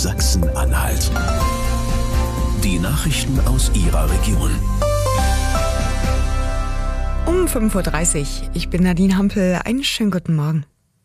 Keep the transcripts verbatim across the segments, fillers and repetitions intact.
Sachsen-Anhalt. Die Nachrichten aus Ihrer Region. Um fünf Uhr dreißig. Ich bin Nadine Hampel. Einen schönen guten Morgen.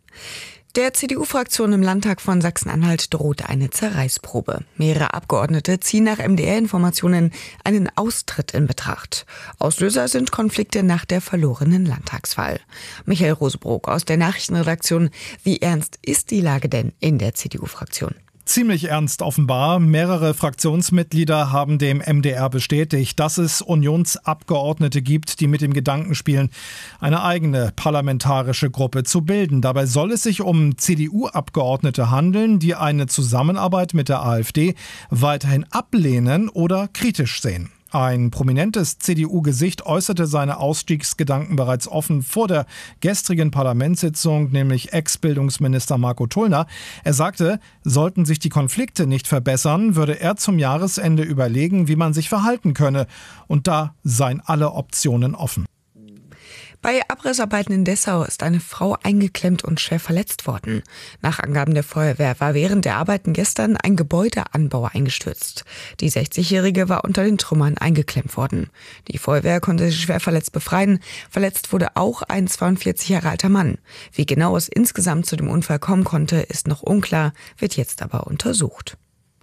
Der C D U-Fraktion im Landtag von Sachsen-Anhalt droht eine Zerreißprobe. Mehrere Abgeordnete ziehen nach M D R-Informationen einen Austritt in Betracht. Auslöser sind Konflikte nach der verlorenen Landtagswahl. Michael Rosebrook aus der Nachrichtenredaktion. Wie ernst ist die Lage denn in der C D U-Fraktion? Ziemlich ernst offenbar. Mehrere Fraktionsmitglieder haben dem M D R bestätigt, dass es Unionsabgeordnete gibt, die mit dem Gedanken spielen, eine eigene parlamentarische Gruppe zu bilden. Dabei soll es sich um C D U-Abgeordnete handeln, die eine Zusammenarbeit mit der AfD weiterhin ablehnen oder kritisch sehen. Ein prominentes C D U-Gesicht äußerte seine Ausstiegsgedanken bereits offen vor der gestrigen Parlamentssitzung, nämlich Ex-Bildungsminister Marco Tullner. Er sagte, sollten sich die Konflikte nicht verbessern, würde er zum Jahresende überlegen, wie man sich verhalten könne. Und da seien alle Optionen offen. Bei Abrissarbeiten in Dessau ist eine Frau eingeklemmt und schwer verletzt worden. Nach Angaben der Feuerwehr war während der Arbeiten gestern ein Gebäudeanbau eingestürzt. Die sechzigjährige war unter den Trümmern eingeklemmt worden. Die Feuerwehr konnte sie schwer verletzt befreien. Verletzt wurde auch ein zweiundvierzig Jahre alter Mann. Wie genau es insgesamt zu dem Unfall kommen konnte, ist noch unklar, wird jetzt aber untersucht.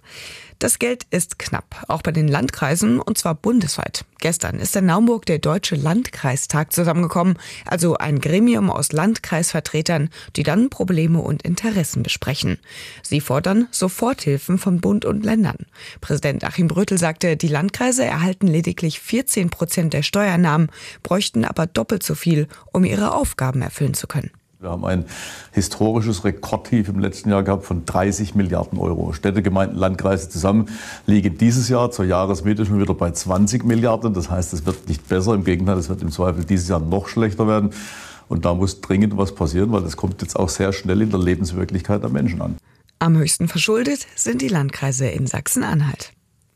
Das Geld ist knapp, auch bei den Landkreisen, und zwar bundesweit. Gestern ist in Naumburg der Deutsche Landkreistag zusammengekommen, also ein Gremium aus Landkreisvertretern, die dann Probleme und Interessen besprechen. Sie fordern Soforthilfen von Bund und Ländern. Präsident Achim Brötel sagte, die Landkreise erhalten lediglich vierzehn Prozent der Steuereinnahmen, bräuchten aber doppelt so viel, um ihre Aufgaben erfüllen zu können. Wir haben ein historisches Rekordtief im letzten Jahr gehabt von dreißig Milliarden Euro. Städte, Gemeinden, Landkreise zusammen liegen dieses Jahr zur Jahresmitte schon wieder bei zwanzig Milliarden. Das heißt, es wird nicht besser. Im Gegenteil, es wird im Zweifel dieses Jahr noch schlechter werden. Und da muss dringend was passieren, weil das kommt jetzt auch sehr schnell in der Lebenswirklichkeit der Menschen an. Am höchsten verschuldet sind die Landkreise in Sachsen-Anhalt.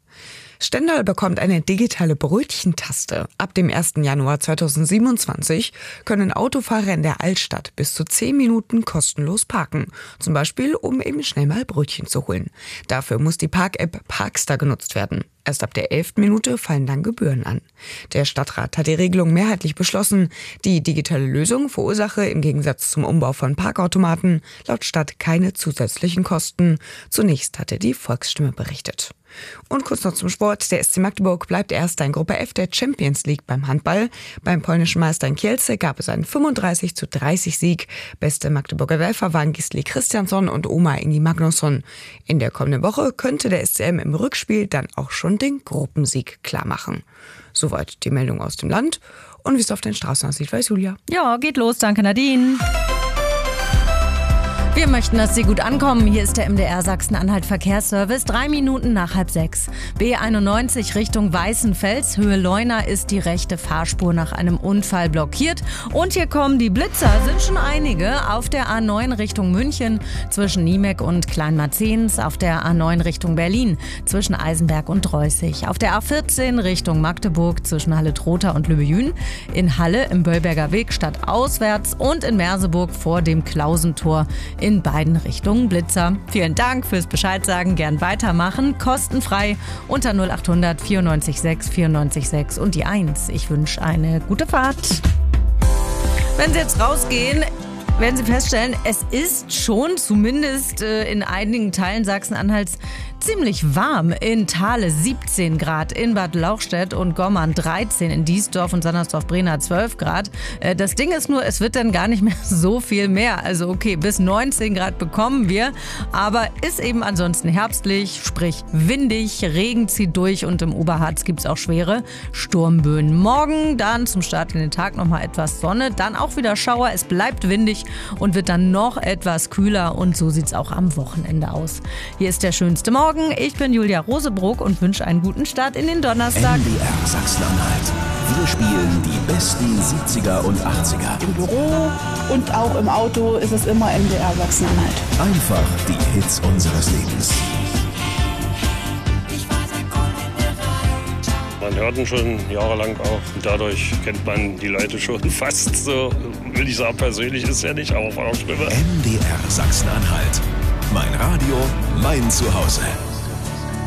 Stendal bekommt eine digitale Brötchentaste. Ab dem ersten Januar zweitausendsiebenundzwanzig können Autofahrer in der Altstadt bis zu zehn Minuten kostenlos parken. Zum Beispiel, um eben schnell mal Brötchen zu holen. Dafür muss die Park-App Parkstar genutzt werden. Erst ab der elften Minute fallen dann Gebühren an. Der Stadtrat hat die Regelung mehrheitlich beschlossen. Die digitale Lösung verursache im Gegensatz zum Umbau von Parkautomaten laut Stadt keine zusätzlichen Kosten. Zunächst hatte die Volksstimme berichtet. Und kurz noch zum Sport. Der S C Magdeburg bleibt Erster in Gruppe F der Champions League beim Handball. Beim polnischen Meister in Kielce gab es einen fünfunddreißig zu dreißig Sieg. Beste Magdeburger Werfer waren Gisli Christiansson und Oma Ingi Magnusson. In der kommenden Woche könnte der S C M im Rückspiel dann auch schon den Gruppensieg klarmachen. Soweit die Meldung aus dem Land. Und wie es auf den Straßen aussieht, weiß Julia. Ja, geht los. Danke, Nadine. Wir möchten, dass Sie gut ankommen. Hier ist der M D R Sachsen-Anhalt Verkehrsservice. Drei Minuten nach halb sechs. B einundneunzig Richtung Weißenfels. Höhe Leuna ist die rechte Fahrspur nach einem Unfall blockiert. Und hier kommen die Blitzer. Sind schon einige. Auf der A neun Richtung München zwischen Niemek und Kleinmarzens. Auf der A neun Richtung Berlin zwischen Eisenberg und Dreußig. Auf der A vierzehn Richtung Magdeburg zwischen Halle-Trotha und Lübejün. In Halle im Böllberger Weg stadtauswärts und in Merseburg vor dem Klausentor. In beiden Richtungen Blitzer. Vielen Dank fürs Bescheid sagen, gern weitermachen. Kostenfrei unter null acht hundert vierundneunzig sechs vierundneunzig sechs und die eins. Ich wünsche eine gute Fahrt. Wenn Sie jetzt rausgehen, werden Sie feststellen, es ist schon zumindest äh, in einigen Teilen Sachsen-Anhalts ziemlich warm. In Thale siebzehn Grad, in Bad Lauchstädt und Gommern dreizehn, in Diesdorf und Sandersdorf-Brena zwölf Grad. Äh, das Ding ist nur, es wird dann gar nicht mehr so viel mehr. Also okay, bis neunzehn Grad bekommen wir, aber ist eben ansonsten herbstlich, sprich windig, Regen zieht durch und im Oberharz gibt es auch schwere Sturmböen. Morgen dann zum Start in den Tag nochmal etwas Sonne, dann auch wieder Schauer, es bleibt windig und wird dann noch etwas kühler und so sieht es auch am Wochenende aus. Hier ist der schönste Morgen. Ich bin Julia Rosebrook und wünsche einen guten Start in den Donnerstag. M D R Sachsen-Anhalt. Wir spielen die besten siebziger und achtziger. Im Büro und auch im Auto ist es immer M D R Sachsen-Anhalt. Einfach die Hits unseres Lebens. Man hört ihn schon jahrelang auch und dadurch kennt man die Leute schon fast so, will ich sagen, persönlich ist er nicht, aber von der Stimme. M D R Sachsen-Anhalt. Mein Radio, mein Zuhause.